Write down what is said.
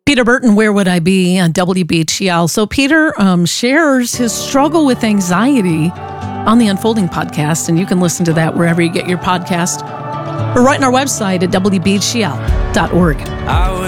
Peter Burton, Where Would I Be on WBHL. So Peter shares his struggle with anxiety on the Unfolding podcast, and you can listen to that wherever you get your podcast or right on our website at WBHL.org. I